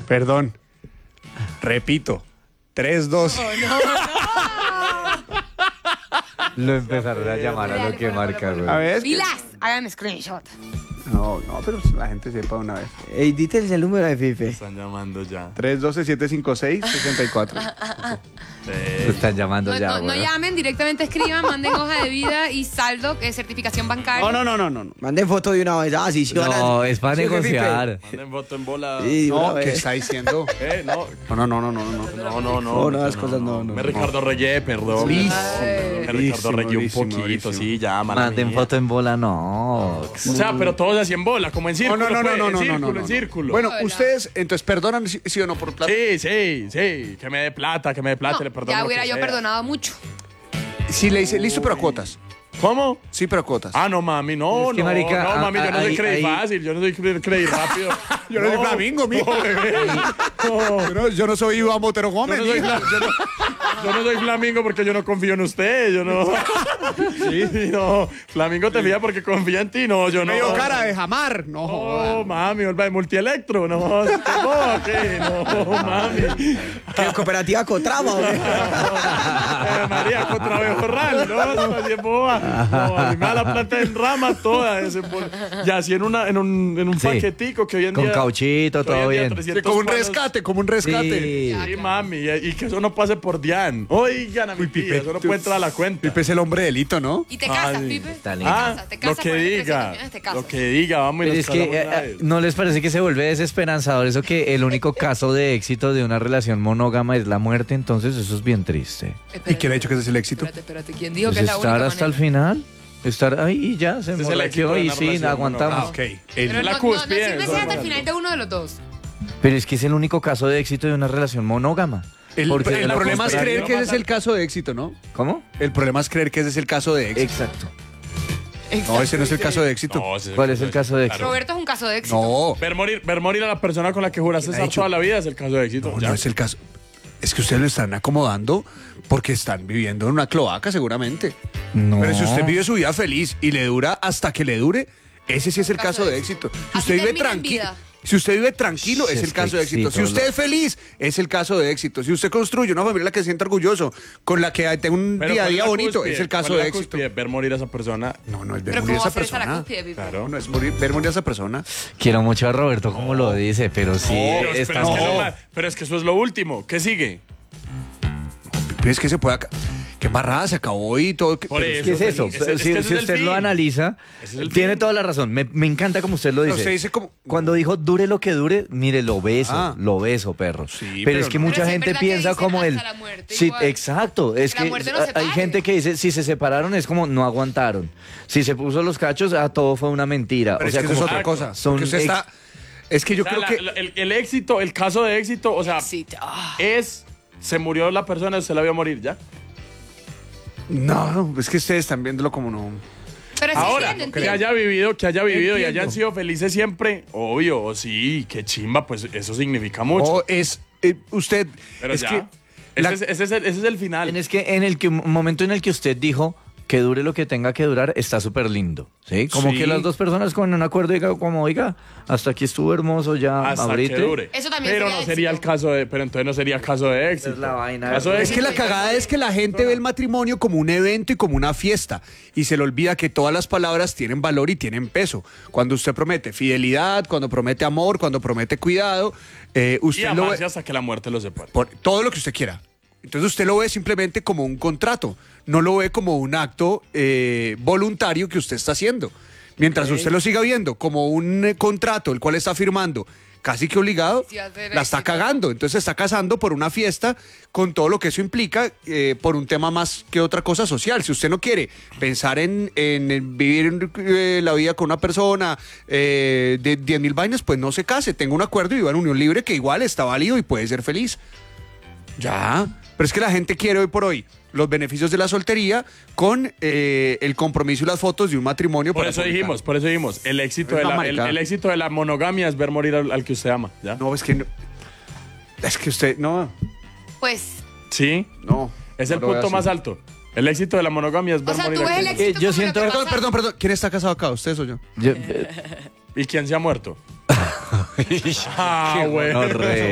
Perdón. Repito. 3, 2. Lo empezaron a llamar a lo que marca, güey. A ver. Pilas, hagan screenshot. No, pero la gente sepa una vez. Ey, dite el número de Pipe. Están llamando ya. 312-756-64. Lo están llamando ya, No güey. llamen, directamente escriban, manden hoja de vida y saldo, que es certificación bancaria. No. Manden foto de una vez. Ah, sí, sí. No, es para Sí, Pipe. negociar. Manden voto en bola. Sí, una No, ¿qué vez. está diciendo? No. No. No, las cosas no. Me Ricardo Reyes, perdón. Me Ricardo Reyes un poquito, sí, ya, mala Manden mía. foto en bola, no. O sea, pero todos así en bola, como en círculo. En círculo. Bueno, Hola. ustedes, entonces, perdonan sí o no por plata. Sí, que me dé plata, No, le perdono. ya lo hubiera que yo sea. perdonado mucho. Sí, le dice, listo, pero a cuotas. ¿Cómo? Sí, pero a cuotas. Ah, no, mami, no, Es que, no, marica, no, mami, yo no soy ahí- credit fácil, yo no soy credit rápido. Yo no soy Flamingo, mijo. No, bebé. No. Yo no soy Iván Motero Yo Gómez, no, soy, mijo. yo no soy Flamingo porque yo no confío en usted, yo no. Sí, no. Flamingo te fía porque confía en ti, no, yo no. Medio cara de jamar. No, joda. No, mami, vuelva de multielectro, no, ¿qué? No, mami. ¿Qué, cooperativa Cotrama, güey? María contra Bejorral, no, así es boba. No, a mí me da la planta en rama toda. Y así en un Sí. paquetico que hoy en Con día. cauchito, que hoy en todo día bien. 300 Como un palos. rescate. Sí. Sí, mami, y que eso no pase por Dian. Oigan, a mi tía, eso no puede entrar a la cuenta. Pipe es el hombre delito, ¿no? Y te casas, Ay, Pipe. está Te lindo. casas, te Lo casas que por 13 diga, millones, te casas. lo que diga, vamos y Pero nos es que, casamos una vez. ¿no les parece que se vuelve desesperanzador eso que el único caso de éxito de una relación monógama es la muerte? Entonces eso es bien triste. ¿Y quién ha dicho que ese es el éxito? Espérate, ¿quién dijo Pues que es la única estar hasta el manera? final, estar ahí y ya, se Ese es el éxito morraqueó de y una sí, relación aguantamos. monógama. Pero La no cúspide, siempre eso sea es hasta el lo final de uno de los dos. Pero es que es el único caso de éxito de una relación monógama. El Porque de la problema es contraria- creer que ese es el caso de éxito, ¿no? ¿Cómo? El problema es creer que ese es el caso de éxito. Exacto. No, ese no es el caso de éxito. No, ese ¿Cuál es el caso de éxito? Roberto es un caso de éxito. No, Ver morir a la persona con la que juraste ¿Quién ha estar dicho? toda la vida es el caso de éxito. no, ya. no es el caso. Es que ustedes lo están acomodando porque están viviendo en una cloaca, seguramente. No. Pero si usted vive su vida feliz y le dura hasta que le dure, ese sí es el caso de éxito. Si Así usted vive termina en tranquilo. vida. Si usted vive tranquilo, Sí, es es el caso que de éxito. sí, Si usted todo es feliz, es el caso de éxito. Si usted construye una familia en la que se sienta orgulloso, con la que tenga un Pero día a ¿cuál día la bonito, cúspide? es el caso ¿Cuál de es la éxito. cúspide? Ver morir a esa persona. No, es ver Pero morir ¿cómo a va esa a ser esa la persona. cúspide, Pipe? Claro. No es ver morir a esa persona. Quiero mucho a Roberto como lo dice, pero sí. Pero es que eso es lo último. ¿Qué sigue? Es que se puede. Qué embarrada, se acabó y todo. Por pero- eso. ¿Qué es eso? Es que ese Si es el usted fin. lo analiza, Ese es el tiene fin. toda la razón. Me encanta como usted lo Pero dice. usted dice como. Cuando dijo dure lo que dure, mire, lo Ah. beso, perro. Sí, pero pero es que no. mucha Pero sí es gente verdad que piensa dicen como hasta el. la muerte Sí, igual. exacto. Es Que la que muerte no hay separe. gente que dice si se separaron es como no aguantaron. Si se puso los cachos, todo fue una mentira. Pero o sea, es que eso como es otra que cosa. son Porque usted está. Es que yo O sea, creo que. el éxito, el caso de éxito, o sea, Éxito. se murió la persona, usted la vio morir, ¿ya? No, es que ustedes están viéndolo como no. Pero sí Ahora, entiendo, que entiendo. haya vivido y Entiendo. hayan sido felices siempre, obvio, sí, qué chimba, pues eso significa mucho. O es. Usted. Pero es ya, que. la- ese es el final. Es que en el momento en el que usted dijo que dure lo que tenga que durar, está súper lindo. ¿Sí? Como Sí. que las dos personas con un acuerdo digan como, oiga, hasta aquí estuvo hermoso, ya Hasta ahorita. que dure. Eso también pero sería no sería el éxito. caso de, pero entonces no sería caso de éxito. Es la vaina. Caso de Es que la éxito. cagada es que la gente ve el matrimonio como un evento y como una fiesta y se le olvida que todas las palabras tienen valor y tienen peso. Cuando usted promete fidelidad, cuando promete amor, cuando promete cuidado, Y usted lo amarse ve hasta que la muerte los separe. por todo lo que usted quiera. Entonces usted lo ve simplemente como un contrato, no lo ve como un acto voluntario que usted está haciendo. Mientras usted lo siga viendo como un contrato, el cual está firmando casi que obligado, Sí, va a ser la está éxito. cagando. Entonces se está casando por una fiesta con todo lo que eso implica, por un tema más que otra cosa social. Si usted no quiere pensar en vivir la vida con una persona de 10.000 vainas, pues no se case, tenga un acuerdo y viva en unión libre que igual está válido y puede ser feliz. Ya. Pero es que la gente quiere hoy por hoy los beneficios de la soltería con el compromiso y las fotos de un matrimonio. Por para eso publicar. dijimos, el éxito, Es de una la, maricada. el éxito de la monogamia es ver morir al que usted ama, ¿ya? No, es que no. Es que usted. No, Pues, Sí, no. es no el lo veo punto así. más alto. El éxito de la monogamia es ver o sea, morir tú al ves el que éxito yo como siento- lo que Perdón, pasa- perdón. ¿Quién está casado acá? ¿Ustedes o yo? Yo- ¿Y quién se ha muerto? Ah, güey. Qué